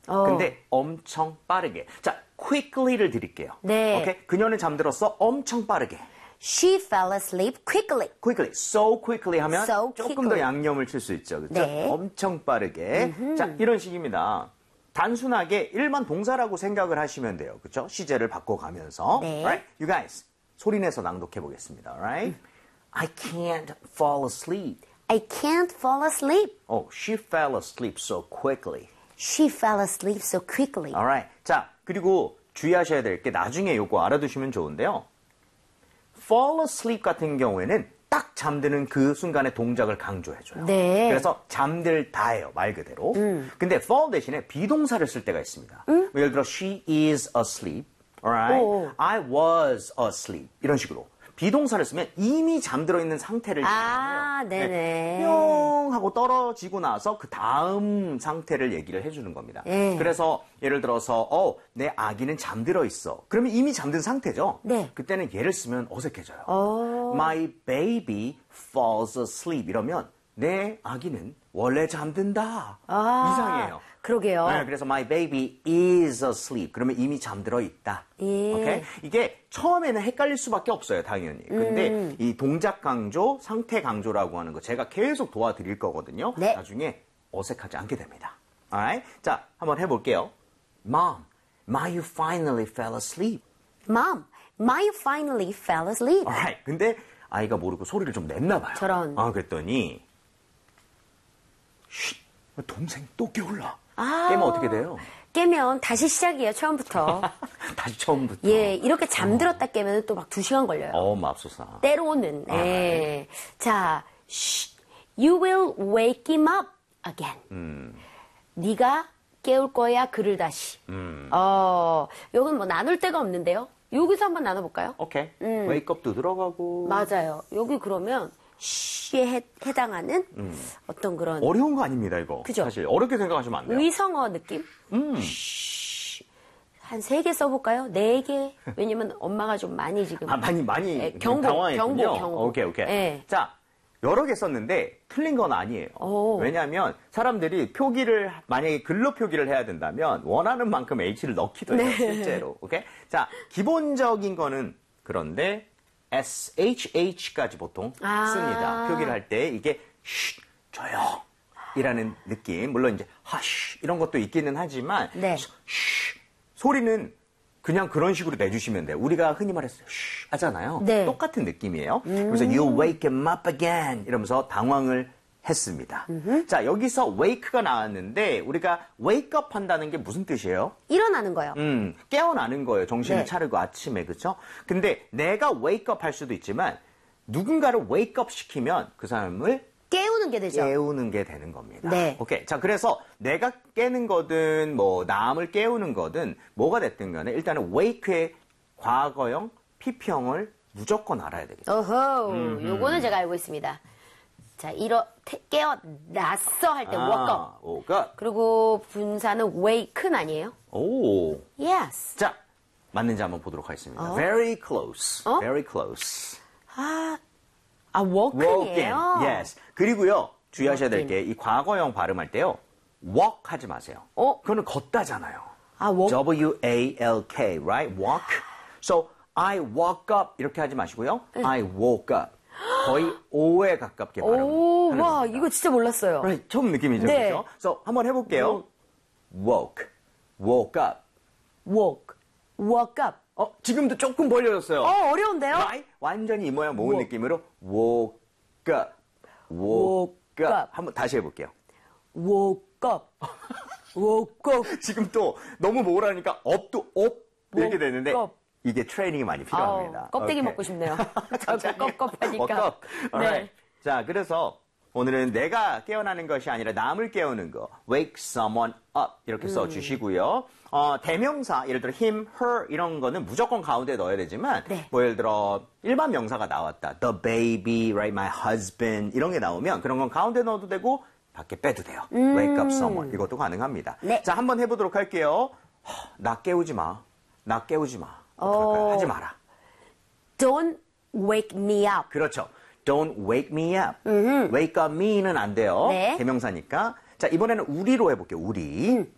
근데 엄청 빠르게. 자, quickly를 드릴게요. 네. 오케이? 그녀는 잠들었어 엄청 빠르게. She fell asleep quickly. quickly, so quickly 하면 So 조금 quickly. 더 양념을 칠 수 있죠. 그렇죠? 네. 엄청 빠르게. 자, 이런 식입니다. 단순하게 일반 동사라고 생각을 하시면 돼요. 그렇죠? 시제를 바꿔가면서. 네. Alright? You guys, 소리내서 낭독해 보겠습니다. Alright? I can't fall asleep. I can't fall asleep. Oh, she fell asleep so quickly. She fell asleep so quickly. Alright. 자, 그리고 주의하셔야 될 게 나중에 요거 알아두시면 좋은데요. fall asleep 같은 경우에는 딱 잠드는 그 순간의 동작을 강조해줘요. 네. 그래서 잠들다예요, 말 그대로. 근데 fall 대신에 비동사를 쓸 때가 있습니다. 예를 들어, she is asleep. Alright? 오. I was asleep. 이런 식으로. 비동사를 쓰면 이미 잠들어 있는 상태를 아, 얘기하고요. 네네. 뿅 하고 떨어지고 나서 그 다음 상태를 얘기를 해주는 겁니다. 네. 그래서 예를 들어서 내 아기는 잠들어 있어. 그러면 이미 잠든 상태죠. 네. 그때는 얘를 쓰면 어색해져요. My baby falls asleep 이러면 내 아기는 원래 잠든다. 이상해요. 그러게요. 네, 그래서 my baby is asleep. 그러면 이미 잠들어 있다. 예. 오케이? 이게 처음에는 헷갈릴 수밖에 없어요, 당연히. 근데 이 동작 강조, 상태 강조라고 하는 거 제가 계속 도와드릴 거거든요. 네. 나중에 어색하지 않게 됩니다. Alright? 자, 한번 해볼게요. Mom, my you finally fell asleep. Mom, my you finally fell asleep. Alright. 근데 아이가 모르고 소리를 좀 냈나 봐요. 저런. 그랬더니 쉿, 동생 또 깨울라. 아. 깨면 어떻게 돼요? 깨면 다시 시작이에요, 처음부터. 다시 처음부터. 예, 이렇게 잠들었다 깨면 또 막 2시간 걸려요. 맙소사. 때로는. 예. 자, shh, you will wake him up again. 네가 깨울 거야, 그를 다시. 요건 뭐 나눌 데가 없는데요. 여기서 한번 나눠볼까요? 오케이. 웨이크업도 들어가고. 맞아요. 여기 그러면 쉬에 해당하는 어떤 그런 어려운 거 아닙니다, 이거. 그죠? 사실 어렵게 생각하시면 안 돼요. 의성어 느낌? 한 3개 써볼까요? 4개? 왜냐면 엄마가 좀 많이 지금. 많이 경고, 당황했군요. 경고. 오케이. 네. 자, 여러 개 썼는데 틀린 건 아니에요. 왜냐하면 사람들이 표기를 만약에 글로 표기를 해야 된다면 원하는 만큼 H를 넣기도 해요, 실제로. 오케이? 자, 기본적인 거는 그런데 SHH까지 보통 씁니다. 표기를 할 때 이게 쉿, 조용이라는 느낌. 물론 이제 하쉬 이런 것도 있기는 하지만 네. 쉿, 소리는 그냥 그런 식으로 내주시면 돼요. 우리가 흔히 말해서 쉿 하잖아요. 네. 똑같은 느낌이에요. 그래서 you wake him up again 이러면서 당황을 했습니다. 자, 여기서 wake가 나왔는데 우리가 wake up 한다는 게 무슨 뜻이에요? 일어나는 거요. 깨어나는 거예요. 정신을 네. 차리고 아침에, 그렇죠? 근데 내가 wake up 할 수도 있지만 누군가를 wake up 시키면 그 사람을 깨우는 게 되죠. 깨우는 게 되는 겁니다. 네. 오케이. 자, 그래서 내가 깨는 거든 뭐 남을 깨우는 거든 뭐가 됐든 간에 일단은 wake의 과거형, PP형을 무조건 알아야 되겠죠. 어허, 요거는 제가 알고 있습니다. 자, 깨어났어 할 때 woke up. woke up. 그리고 분사는 wake는 아니에요? 오. Yes. 자, 맞는지 한번 보도록 하겠습니다. Very close. Very close. woken이에요? Yes. 그리고요, 주의하셔야 될 게 이 과거형 발음할 때요, walk 하지 마세요. 그거는 걷다잖아요. walk. W-A-L-K, right? Walk. So, I woke up 이렇게 하지 마시고요. I woke up. 거의 O에 가깝게 발음하는 와, 겁니다. 이거 진짜 몰랐어요. Right, 처음 느낌이죠, 네. 그렇죠? So, 한번 해볼게요. woke, woke up. woke up. 지금도 조금 벌려졌어요. 어려운데요? Right? 완전히 이 모양 모은 느낌으로 woke up, woke up. 한번 다시 해볼게요. woke up. woke up. 지금 또 너무 모으라니까 up도 up 이렇게 되는데 up. 이게 트레이닝이 많이 필요합니다. 껍데기 오케이. 먹고 싶네요. 자꾸 껍껍하니까. 워크업. 네. Alright. 자, 그래서 오늘은 내가 깨어나는 것이 아니라 남을 깨우는 거. wake someone up 이렇게 써주시고요. 대명사, 예를 들어 him, her 이런 거는 무조건 가운데 넣어야 되지만 네. 뭐 예를 들어 일반 명사가 나왔다. the baby, right, my husband 이런 게 나오면 그런 건 가운데 넣어도 되고 밖에 빼도 돼요. wake up someone 이것도 가능합니다. 네. 자, 한번 해보도록 할게요. 나 깨우지 마. 나 깨우지 마. 어떡할까요? 하지 마라. Don't wake me up. 그렇죠. Don't wake me up. Wake up me는 안 돼요. 네. 대명사니까. 자, 이번에는 우리로 해볼게요. 우리.